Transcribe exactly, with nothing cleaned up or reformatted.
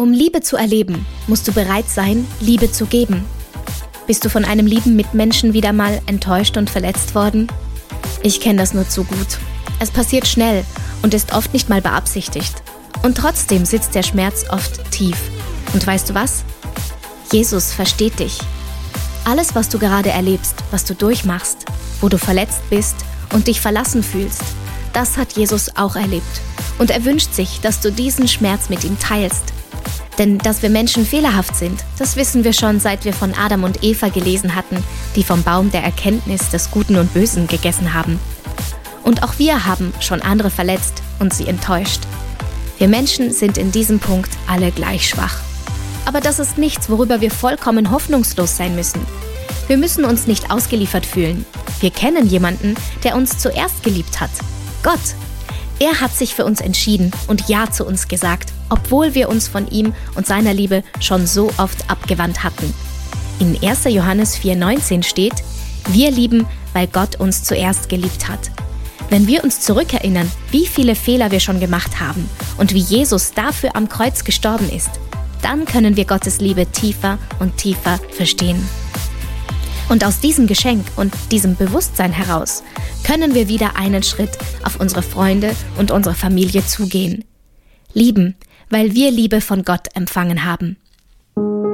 Um Liebe zu erleben, musst du bereit sein, Liebe zu geben. Bist du von einem lieben Mitmenschen wieder mal enttäuscht und verletzt worden? Ich kenne das nur zu gut. Es passiert schnell und ist oft nicht mal beabsichtigt. Und trotzdem sitzt der Schmerz oft tief. Und weißt du was? Jesus versteht dich. Alles, was du gerade erlebst, was du durchmachst, wo du verletzt bist und dich verlassen fühlst, das hat Jesus auch erlebt. Und er wünscht sich, dass du diesen Schmerz mit ihm teilst. Denn dass wir Menschen fehlerhaft sind, das wissen wir schon, seit wir von Adam und Eva gelesen hatten, die vom Baum der Erkenntnis des Guten und Bösen gegessen haben. Und auch wir haben schon andere verletzt und sie enttäuscht. Wir Menschen sind in diesem Punkt alle gleich schwach. Aber das ist nichts, worüber wir vollkommen hoffnungslos sein müssen. Wir müssen uns nicht ausgeliefert fühlen. Wir kennen jemanden, der uns zuerst geliebt hat. Gott. Er hat sich für uns entschieden und Ja zu uns gesagt, obwohl wir uns von ihm und seiner Liebe schon so oft abgewandt hatten. In erster Johannes vier neunzehn steht: Wir lieben, weil Gott uns zuerst geliebt hat. Wenn wir uns zurückerinnern, wie viele Fehler wir schon gemacht haben und wie Jesus dafür am Kreuz gestorben ist, dann können wir Gottes Liebe tiefer und tiefer verstehen. Und aus diesem Geschenk und diesem Bewusstsein heraus können wir wieder einen Schritt auf unsere Freunde und unsere Familie zugehen. Lieben, weil wir Liebe von Gott empfangen haben.